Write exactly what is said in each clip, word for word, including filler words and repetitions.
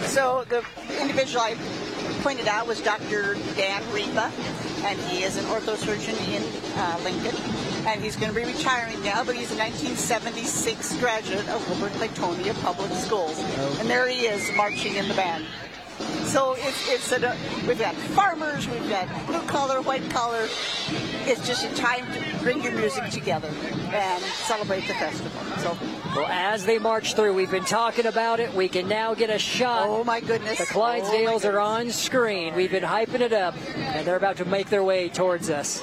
So the individual I pointed out was Doctor Dan Ripa, and he is an orthosurgeon in uh, Lincoln, and he's going to be retiring now, but he's a nineteen seventy-six graduate of Wilburn-Claytonia Public Schools. Okay. And there he is marching in the band. So it's, it's a, we've got farmers, we've got blue collar, white collar. It's just a time to bring your music together and celebrate the festival. So, well, as they march through, we've been talking about it. We can now get a shot. Oh my goodness! The Clydesdales oh are on screen. We've been hyping it up, and they're about to make their way towards us.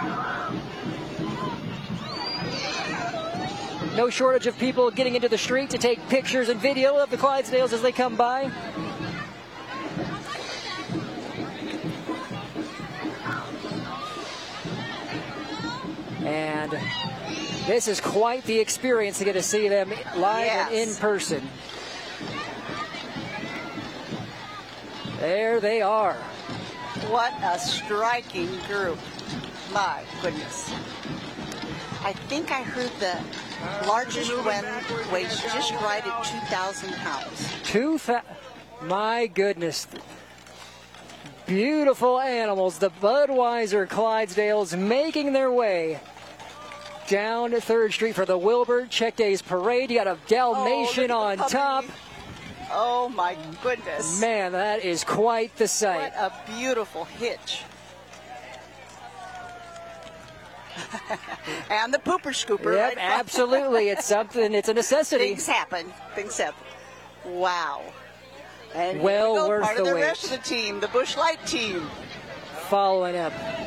No shortage of people getting into the street to take pictures and video of the Clydesdales as they come by. And this is quite the experience to get to see them live yes. and in person. There they are. What a striking group. My goodness. I think I heard the largest one weighs just right at two thousand pounds. Two fa- My goodness. Beautiful animals. The Budweiser Clydesdales making their way down to third Street for the Wilbur Check Days Parade. You got a Dalmatian oh, on top. Oh my goodness. Man, that is quite the sight. What a beautiful hitch. And the pooper scooper. Yep, right? Absolutely. It's something, it's a necessity. Things happen. Things happen. Wow. And well here we go, worth part the of the wait. rest of the team, the Busch Light team. Following up.